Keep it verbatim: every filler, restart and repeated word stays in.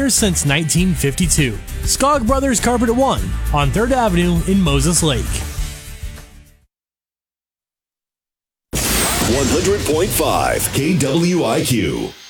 here since nineteen fifty-two. Skog Brothers Carpet at one on third Avenue in Moses Lake. one hundred point five K W I Q.